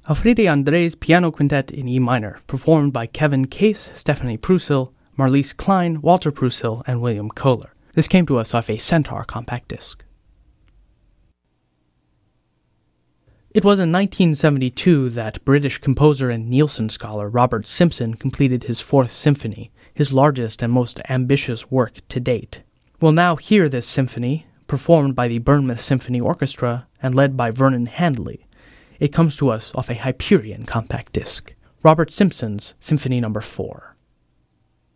Alfredi André's Piano Quintet in E minor, performed by Kevin Case, Stephanie Prusill, Marlise Klein, Walter Prusill, and William Kohler. This came to us off a Centaur compact disc. It was in 1972 that British composer and Nielsen scholar Robert Simpson completed his Fourth Symphony, his largest and most ambitious work to date. We'll now hear this symphony, performed by the Bournemouth Symphony Orchestra and led by Vernon Handley. It comes to us off a Hyperion compact disc. Robert Simpson's Symphony No. 4.